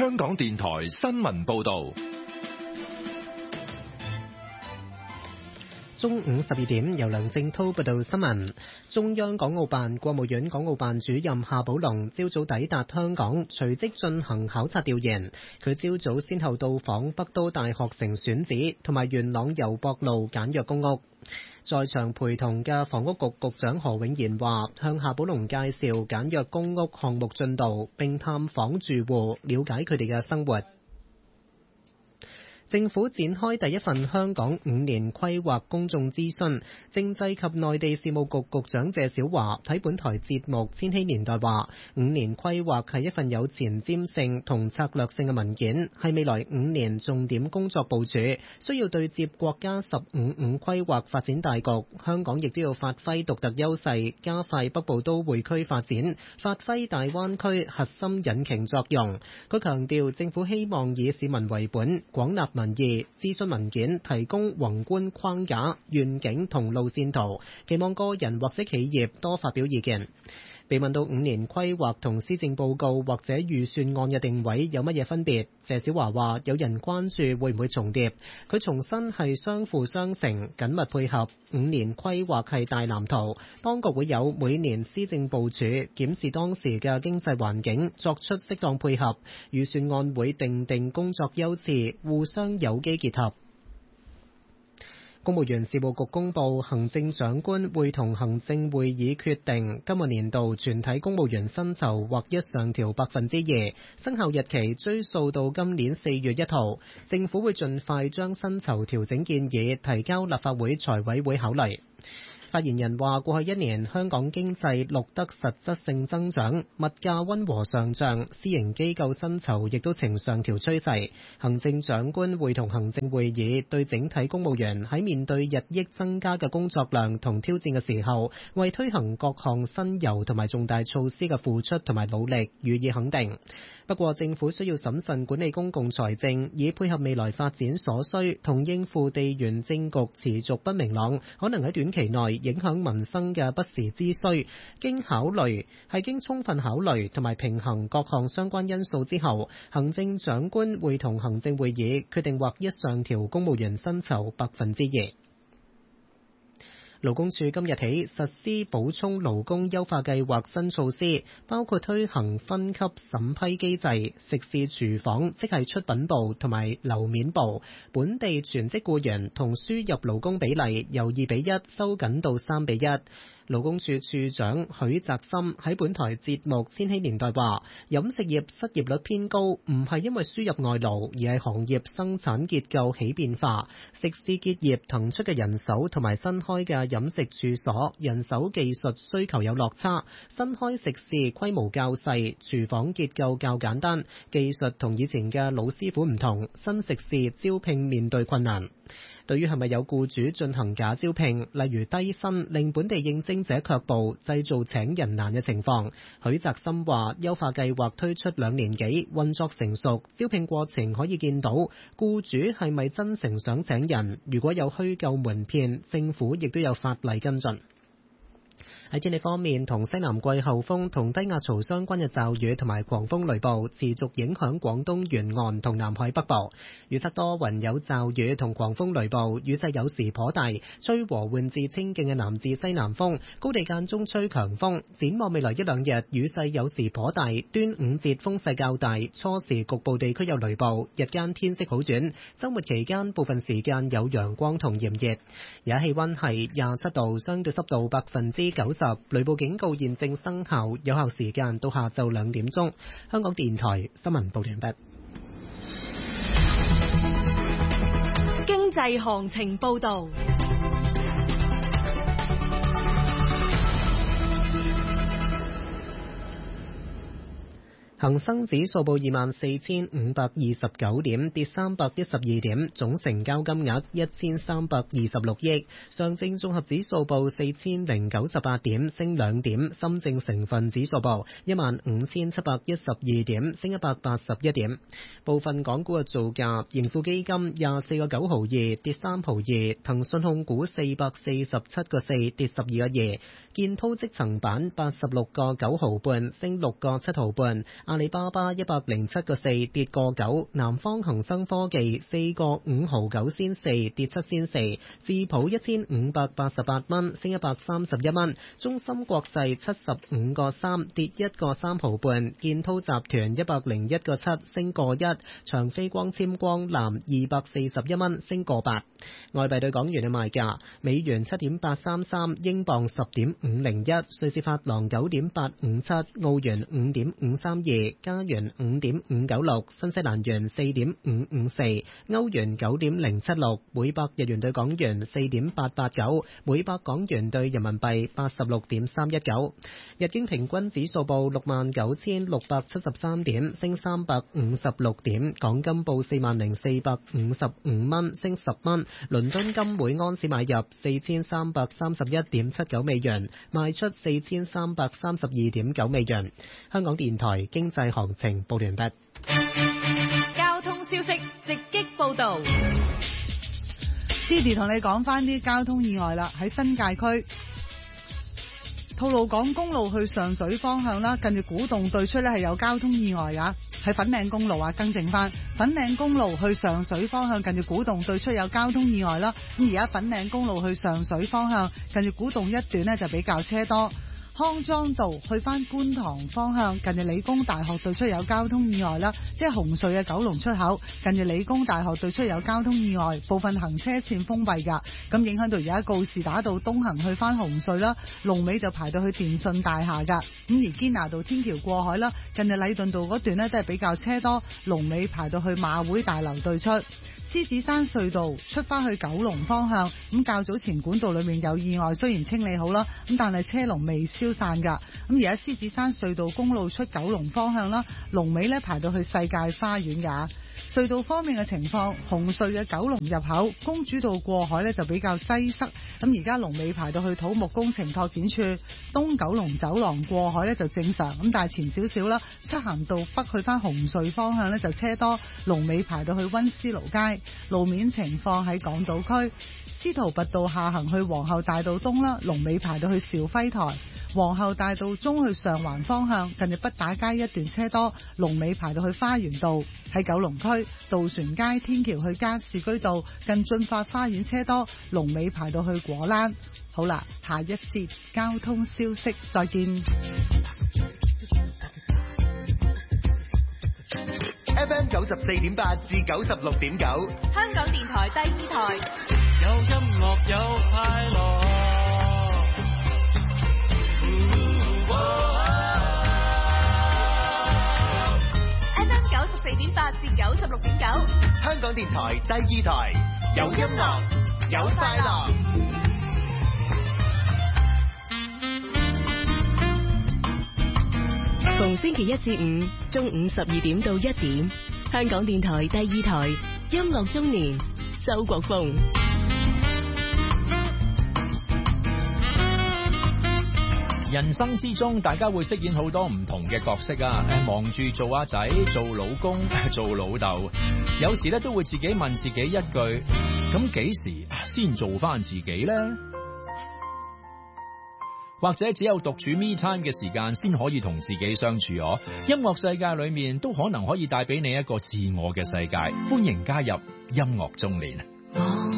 香港電台新聞報道。 中午12點，由梁正滔報道新聞。中央港澳辦、國務院港澳辦主任夏寶龍朝早抵達香港，隨即進行考察調研。佢朝早先後到訪北都大學城選址同埋元朗油博路簡約公屋。在場陪同嘅房屋局局長何永賢話，向夏寶龍介紹簡約公屋項目進度，並探訪住戶，了解佢哋嘅生活。政府展開第一份香港5年規劃公眾諮詢，政制及內地事務局局長謝小華喺本台節目《千禧年代》話，5年規劃係一份有前瞻性同策略性嘅文件，係未來5年重點工作部署，需要對接國家15-5規劃發展大局。香港亦都要發揮獨特優勢，加快北部都會區發展，發揮大灣區核心引擎作用。佢強調，政府希望以市民為本，廣納民意，諮詢文件提供宏觀框架、願景同路線圖，期望個人或者企業多發表意見。被問到5年規劃同施政報告或者預算案嘅定位有乜嘢分別，謝小華話有人關注會唔會重疊，佢重申係相輔相成，緊密配合。5年規劃係大藍圖，當局會有每年施政部署，檢視當時嘅經濟環境，作出適當配合。預算案會定工作優次，互相有機結合。公務員事務局公布，行政長官會同行政會議決定，今個年度全體公務員薪酬劃一上調2%，生效日期追溯到今年4月1號。政府會盡快將薪酬調整建議提交立法會財委會考慮。發言人話：過去1年，香港經濟錄得實質性增長，物價溫和上漲，私營機構薪酬亦都呈上調趨勢。行政長官會同行政會議對整體公務員喺面對日益增加嘅工作量同挑戰嘅時候，為推行各項新猷同埋重大措施嘅付出同埋努力予以肯定。不過，政府需要審慎管理公共財政，以配合未來發展所需，同應付地緣政局持續不明朗，可能喺短期內影響民生嘅不時之需。經充分考慮同埋平衡各項相關因素之後，行政長官會同行政會議決定劃一上調公務員薪酬2%。勞工處今日起實施補充勞工優化計劃新措施，包括推行分級審批機制，食肆廚房即係出品部同埋樓面部本地全職僱員同輸入勞工比例由2:1收緊到3:1。勞工處處長許澤森喺本台節目《千禧年代》話，飲食業失業率偏高，唔係因為輸入外勞，而係行業生產結構起變化，食肆結業騰出嘅人手同埋新開嘅飲食處所人手技術需求有落差，新開食肆規模較細，廚房結構較簡單，技術同以前嘅老師傅唔同，新食肆招聘面對困難。對於係咪有僱主進行假招聘，例如低薪令本地應徵者卻步，製造請人難嘅情況，許澤森話優化計劃推出2年幾，運作成熟，招聘過程可以見到僱主係咪真誠想請人，如果有虛構瞞騙，政府亦都有法例跟進。喺天氣方面，同西南季候風同低壓槽相關嘅驟雨同埋狂風雷暴持續影響廣東沿岸同南海北部。預測多雲有驟雨同狂風雷暴，雨勢有時頗大，吹和緩至清勁嘅南至西南風，高地間中吹強風。展望未來1-2日，雨勢有時頗大，端午節風勢較大，初時局部地區有雷暴，日間天色好轉。週末期間部分時間有陽光同炎熱，而家氣溫係27度，相對濕度90%。雷暴警告現正生效，有效時間到下晝2點鐘。香港電台新聞報完畢。 經濟行情報道。 恒生指數報24,529點，跌312點，總成交金額1326億。上證綜合指數報4098點，升2點。深證成分指數報15712點，升181點。部分港股嘅造價：盈富基金24個9毫2，跌3毫2；騰訊控股447個4，跌12個2；建滔積層板86個9毫半，升6個7毫半。 阿里巴巴107個4跌個9，南方恒生科技4個5毫9仙4跌7仙4，智普1588蚊升131蚊，中芯國際75個3跌1個3毫半，建滔集團101個7升個1，長飛光纖光纜241蚊升個8。外幣對港元嘅賣價：美元7.833，英鎊10.501，瑞士法郎9.857，澳元5.532，加元5.596，新西蘭元4.554，歐元9.076，每百日元對港元4.889，每百港元對人民幣86.319。日經平均指數報69,673點，升356點。港金報40,455蚊，升10蚊。倫敦金每安士買入4331.79美元，賣出4332.9美元。香港電台經濟行情報完畢。 交通消息直擊報道。 Didi 同你講翻啲交通意外啦，喺新界區吐露港公路去上水方向啦，近住古洞對出咧係有交通意外噶，喺粉嶺公路啊，更正翻粉嶺公路去上水方向近住古洞對出有交通意外啦。咁而家粉嶺公路去上水方向近住古洞一段呢就比較車多。康莊道去翻觀塘方向近住理工大學對出有交通意外啦，即係紅隧嘅九龍出口近住理工大學對出有交通意外，部分行車線封閉噶，咁影響到而家告士打道東行去翻紅隧啦，龍尾就排到去電信大廈噶。咁而堅拿道天橋過海啦，近住禮頓道嗰段呢都係比較車多，龍尾排到去馬會大樓對出。獅子山隧道出翻去九龍方向，咁較早前管道裏面有意外，雖然清理好啦，咁但係車龍未消散噶。咁而家獅子山隧道公路出九龍方向啦，龍尾咧排到去世界花園噶。隧道方面嘅情況，紅隧嘅九龍入口公主道過海咧就比較擠塞，咁而家龍尾排到去土木工程拓展處。東九龍走廊過海咧就正常，咁但係前少少啦，漆咸道北去翻紅隧方向咧就車多，龍尾排到去溫思勞街。路面情況喺港島區，司徒拔道下行去皇后大道東啦，龍尾排到去兆輝台。皇后大道中去上環方向，近住畢打街一段車多，龍尾排到去花園道。喺九龍區，渡船街天橋去加士居道近駿發花園車多，龍尾排到去果欄。好啦，下一節交通消息再見。 FM 94.8至96.9， 香港電台第二台， 有音樂有快樂。 FM 94.8至96.9， 香港電台第二台，有音樂有快樂。 逢星期一至五中午12點到1點，香港電台第二台音樂中年，周國峰。 人生之中，大家會飾演好多唔同嘅角色啊！忙住做阿仔、做老公、做老豆，有時咧都會自己問自己一句：咁幾時先做翻自己呢？或者只有獨處 me time 嘅時間先可以同自己相處哦。音樂世界裏面都可能可以帶俾你一個自我嘅世界。歡迎加入音樂中年。